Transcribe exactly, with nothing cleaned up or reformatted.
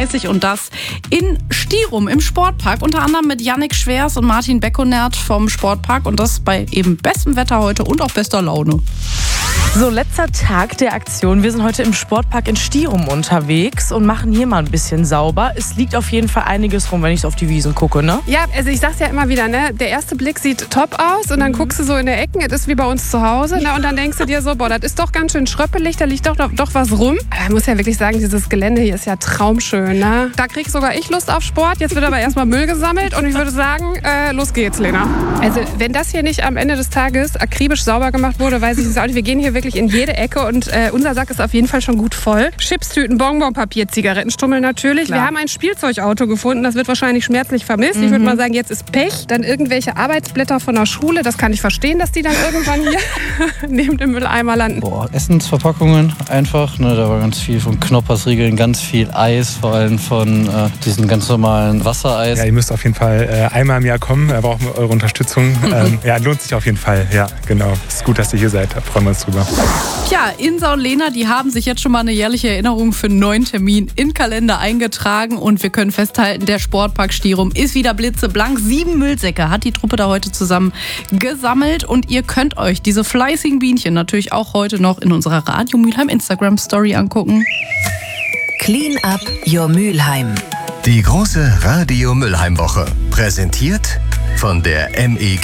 dreißig und das in Stirum im Sportpark. Unter anderem mit Yannick Schwers und Martin Beckonert vom Sportpark und das bei eben bestem Wetter heute und auch bester Laune. So, letzter Tag der Aktion. Wir sind heute im Sportpark in Stirum unterwegs und machen hier mal ein bisschen sauber. Es liegt auf jeden Fall einiges rum, wenn ich so auf die Wiesen gucke, ne? Ja, also ich sag's ja immer wieder, ne? Der erste Blick sieht top aus und dann mhm. guckst du so in der Ecken, das ist wie bei uns zu Hause, ne? Und dann denkst du dir so, boah, das ist doch ganz schön schröppelig, da liegt doch, doch, doch was rum. Aber ich muss ja wirklich sagen, dieses Gelände hier ist ja traumschön, ne? Da krieg sogar ich Lust auf Sport. Jetzt wird aber erstmal Müll gesammelt und ich würde sagen, äh, los geht's, Lena. Also wenn das hier nicht am Ende des Tages akribisch sauber gemacht wurde, weiß ich es auch nicht. Wir gehen hier wirklich in jede Ecke und äh, unser Sack ist auf jeden Fall schon gut voll. Chipstüten, Bonbonpapier, Zigarettenstummel natürlich. Klar. Wir haben ein Spielzeugauto gefunden, das wird wahrscheinlich schmerzlich vermisst. Mhm. Ich würde mal sagen, jetzt ist Pech. Dann irgendwelche Arbeitsblätter von der Schule, das kann ich verstehen, dass die dann irgendwann hier neben dem Mülleimer landen. Boah, Essensverpackungen einfach, ne, da war ganz viel von Knoppersriegeln, ganz viel Eis, vor allem von äh, diesen ganz normalen Wassereis. Ja, ihr müsst auf jeden Fall äh, einmal im Jahr kommen, wir brauchen eure Unterstützung. ähm, ja, lohnt sich auf jeden Fall, ja, genau. Es ist gut, dass ihr hier seid, da freuen wir uns drüber. Tja, Insa und Lena, die haben sich jetzt schon mal eine jährliche Erinnerung für einen neuen Termin in den Kalender eingetragen und wir können festhalten, der Sportpark Stirum ist wieder blitzeblank. Sieben Müllsäcke hat die Truppe da heute zusammen gesammelt und ihr könnt euch diese fleißigen Bienchen natürlich auch heute noch in unserer Radio Mülheim Instagram Story angucken. Clean up your Mülheim. Die große Radio Mülheim Woche, präsentiert von der M E G